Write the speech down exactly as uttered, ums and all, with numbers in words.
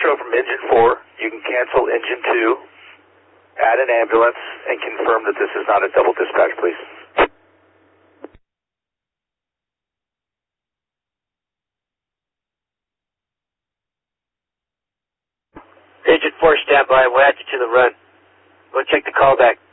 Foxtrot from Engine four. You can cancel Engine two, add an ambulance, and confirm that this is not a double dispatch, please. Engine four, stand by. We'll add you to the run. We'll check the callback.